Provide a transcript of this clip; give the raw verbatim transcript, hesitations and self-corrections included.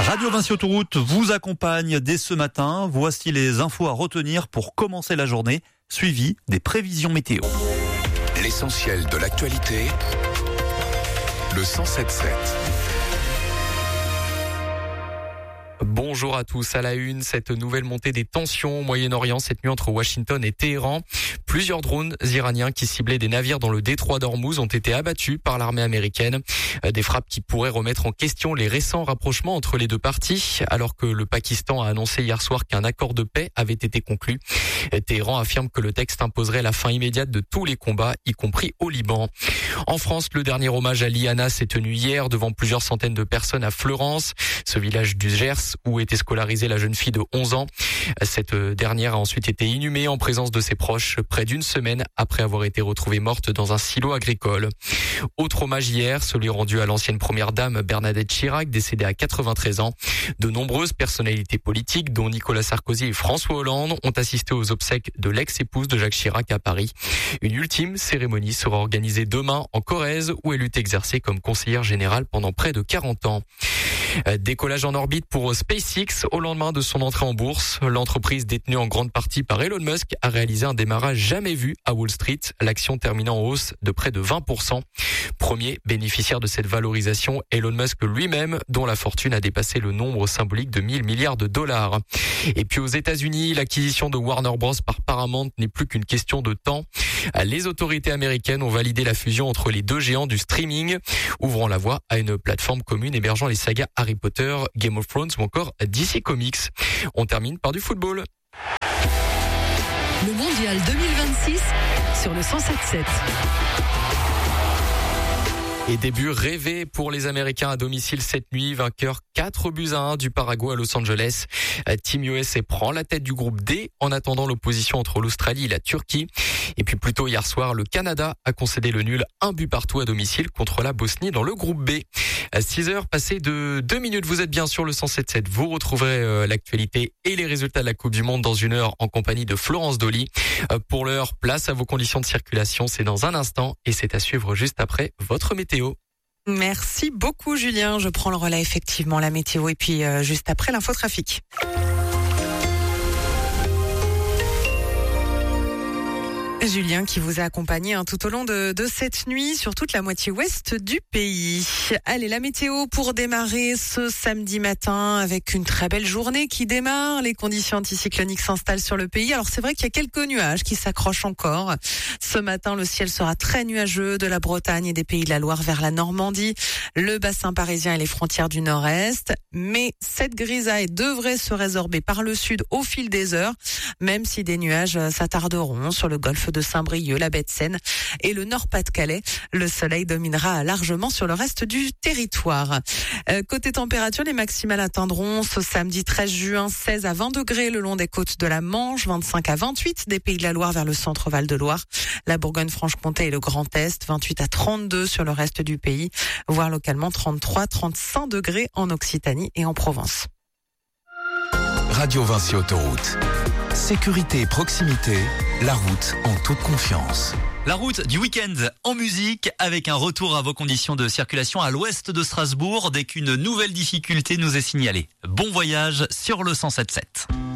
Radio Vinci Autoroute vous accompagne dès ce matin. Voici les infos à retenir pour commencer la journée, suivi des prévisions météo. L'essentiel de l'actualité, le cent sept sept. Bonjour à tous. À la une, cette nouvelle montée des tensions au Moyen-Orient cette nuit entre Washington et Téhéran. Plusieurs drones iraniens qui ciblaient des navires dans le détroit d'Ormuz ont été abattus par l'armée américaine. Des frappes qui pourraient remettre en question les récents rapprochements entre les deux parties, alors que le Pakistan a annoncé hier soir qu'un accord de paix avait été conclu. Téhéran affirme que le texte imposerait la fin immédiate de tous les combats, y compris au Liban. En France, le dernier hommage à Liana s'est tenu hier devant plusieurs centaines de personnes à Fleurance, ce village du Gers où était scolarisée la jeune fille de onze ans. Cette dernière a ensuite été inhumée en présence de ses proches près d'une semaine après avoir été retrouvée morte dans un silo agricole. Autre hommage hier, celui rendu à l'ancienne première dame Bernadette Chirac, décédée à quatre-vingt-treize ans. De nombreuses personnalités politiques, dont Nicolas Sarkozy et François Hollande, ont assisté aux obsèques de l'ex-épouse de Jacques Chirac à Paris. Une ultime cérémonie sera organisée demain en Corrèze, où elle eut exercé comme conseillère générale pendant près de quarante ans. Décollage en orbite pour SpaceX au lendemain de son entrée en bourse. L'entreprise détenue en grande partie par Elon Musk a réalisé un démarrage jamais vu à Wall Street, l'action terminant en hausse de près de vingt pour cent. Premier bénéficiaire de cette valorisation, Elon Musk lui-même, dont la fortune a dépassé le nombre symbolique de mille milliards de dollars. Et puis aux États-Unis, l'acquisition de Warner Bros par Paramount n'est plus qu'une question de temps. Les autorités américaines ont validé la fusion entre les deux géants du streaming, ouvrant la voie à une plateforme commune hébergeant les sagas Harry Potter, Game of Thrones ou encore D C Comics. On termine par du football. Le mondial deux mille vingt-six sur le cent sept sept. Et début rêvé pour les Américains à domicile cette nuit, vainqueur quatre buts à un du Paraguay à Los Angeles. Team U S A prend la tête du groupe D en attendant l'opposition entre l'Australie et la Turquie. Et puis plus tôt hier soir, le Canada a concédé le nul, un but partout à domicile contre la Bosnie dans le groupe B. À six heures passées de deux minutes, vous êtes bien sur le cent sept sept. Vous retrouverez euh, l'actualité et les résultats de la Coupe du Monde dans une heure en compagnie de Florence Dolly. Euh, pour l'heure, place à vos conditions de circulation, c'est dans un instant et c'est à suivre juste après votre météo. Merci beaucoup Julien, je prends le relais effectivement, la météo et puis euh, juste après l'infotrafic. Julien qui vous a accompagné hein, tout au long de, de cette nuit sur toute la moitié ouest du pays. Allez, la météo pour démarrer ce samedi matin avec une très belle journée qui démarre. Les conditions anticycloniques s'installent sur le pays. Alors c'est vrai qu'il y a quelques nuages qui s'accrochent encore. Ce matin, le ciel sera très nuageux de la Bretagne et des Pays de la Loire vers la Normandie, le bassin parisien et les frontières du nord-est. Mais cette grisaille devrait se résorber par le sud au fil des heures, même si des nuages s'attarderont sur le golfe de Saint-Brieuc, la baie de Seine et le Nord-Pas-de-Calais. Le soleil dominera largement sur le reste du territoire. Euh, côté température, les maximales atteindront ce samedi treize juin seize à vingt degrés le long des côtes de la Manche, vingt-cinq à vingt-huit des Pays de la Loire vers le centre Val-de-Loire, la Bourgogne-Franche-Comté et le Grand Est, vingt-huit à trente-deux sur le reste du pays, voire localement trente-trois à trente-cinq degrés en Occitanie et en Provence. Radio Vinci Autoroute. Sécurité et proximité, la route en toute confiance. La route du week-end en musique avec un retour à vos conditions de circulation à l'ouest de Strasbourg dès qu'une nouvelle difficulté nous est signalée. Bon voyage sur le cent sept sept.